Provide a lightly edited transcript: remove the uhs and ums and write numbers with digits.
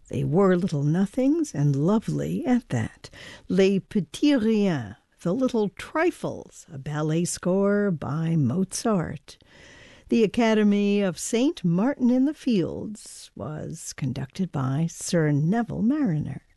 They were little nothings, and lovely at that. Les Petits Riens, the Little Trifles, a ballet score by Mozart. The Academy of St. Martin in the Fields was conducted by Sir Neville Mariner.